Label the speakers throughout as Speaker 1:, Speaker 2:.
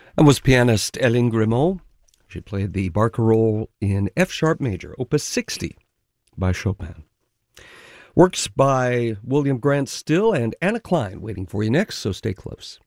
Speaker 1: And was pianist Hélène Grimaud. She played the barcarolle in F sharp major, opus 60 by Chopin. Works by William Grant Still and Anna Klein waiting for you next, so stay close.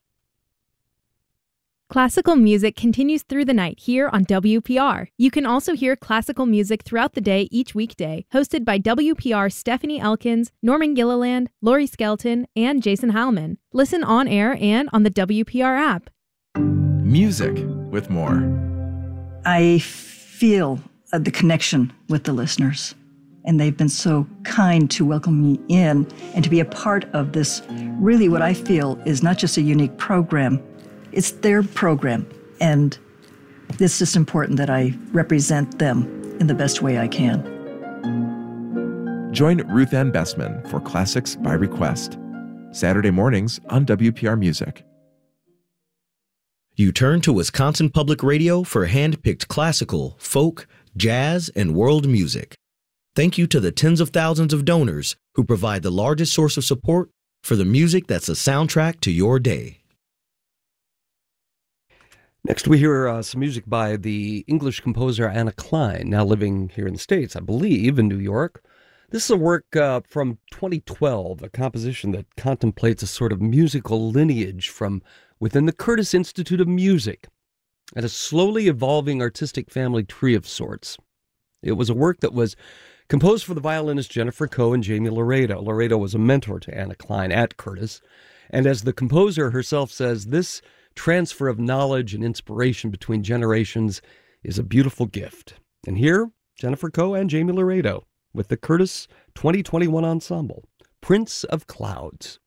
Speaker 2: Classical music continues through the night here on WPR. You can also hear classical music throughout the day each weekday, hosted by WPR's Stephanie Elkins, Norman Gilliland, Lori Skelton, and Jason Heilman. Listen on air and on the WPR app.
Speaker 3: Music with more.
Speaker 4: I feel the connection with the listeners, and they've been so kind to welcome me in and to be a part of this, really what I feel is not just a unique program, it's their program, and it's just important that I represent them in the best way I can.
Speaker 3: Join Ruth Ann Bessman for Classics by Request, Saturday mornings on WPR Music.
Speaker 5: You turn to Wisconsin Public Radio for hand-picked classical, folk, jazz, and world music. Thank you to the tens of thousands of donors who provide the largest source of support for the music that's a soundtrack to your day.
Speaker 1: Next, we hear some music by the English composer Anna Klein, now living here in the States, I believe, in New York. This is a work from 2012, a composition that contemplates a sort of musical lineage from within the Curtis Institute of Music and a slowly evolving artistic family tree of sorts. It was a work that was composed for the violinist Jennifer Coe and Jamie Laredo. Laredo was a mentor to Anna Klein at Curtis, and as the composer herself says, this transfer of knowledge and inspiration between generations is a beautiful gift. And here, Jennifer Coe and Jamie Laredo with the Curtis 2021 Ensemble, Prince of Clouds.